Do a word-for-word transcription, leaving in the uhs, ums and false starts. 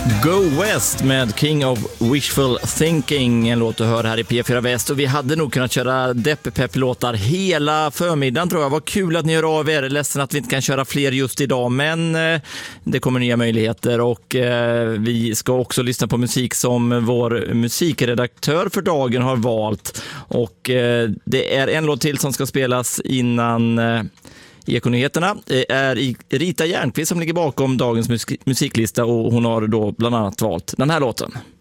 Go West med King of Wishful Thinking, en låt du hör här i P fyra Väst. Och vi hade nog kunnat köra depp-pepp-låtar hela förmiddagen, tror jag. Vad kul att ni gör av er. Ledsen att vi inte kan köra fler just idag, men eh, det kommer nya möjligheter. Och eh, vi ska också lyssna på musik som vår musikredaktör för dagen har valt. Och eh, det är en låt till som ska spelas innan eh, Ekonyheterna. Det är Rita Järnqvist som ligger bakom dagens musik- musiklista, och hon har då bland annat valt den här låten.